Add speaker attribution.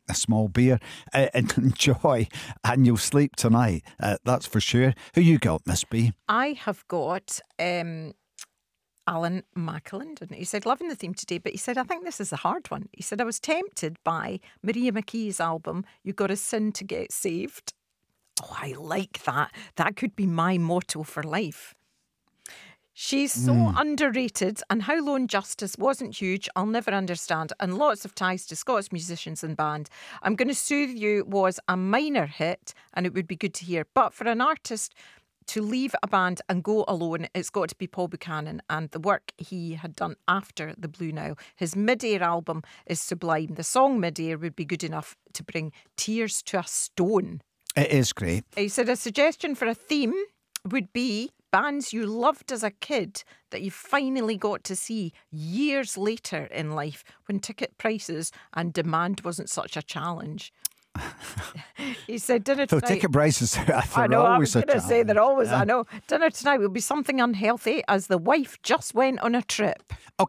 Speaker 1: a small beer and enjoy, and you'll sleep tonight. That's for sure. Who you got, Miss B?
Speaker 2: I have got Alan McAlinden. He said, loving the theme today, but he said, I think this is a hard one. He said, I was tempted by Maria McKee's album, You Gotta Sin to Get Saved. Oh, I like that. That could be my motto for life. She's so underrated, and How Lone Justice wasn't huge, I'll never understand, and lots of ties to Scots musicians and band. I'm Going to Soothe You was a minor hit, and it would be good to hear. But for an artist to leave a band and go alone, it's got to be Paul Buchanan and the work he had done after the Blue Nile. His Mid-Air album is sublime. The song Mid-Air would be good enough to bring tears to a stone.
Speaker 1: It is great.
Speaker 2: He said a suggestion for a theme would be bands you loved as a kid that you finally got to see years later in life when ticket prices and demand wasn't such a challenge. He said dinner tonight.
Speaker 1: So ticket prices
Speaker 2: I know, I was
Speaker 1: always
Speaker 2: going to say they're always, I know. Dinner tonight will be something unhealthy as the wife just went on a trip.
Speaker 1: Okay.